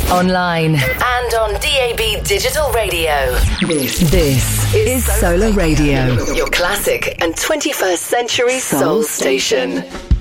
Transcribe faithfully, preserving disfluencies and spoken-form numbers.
online, and on D A B Digital Radio. This, this is Solar Radio, your classic and twenty-first century soul station.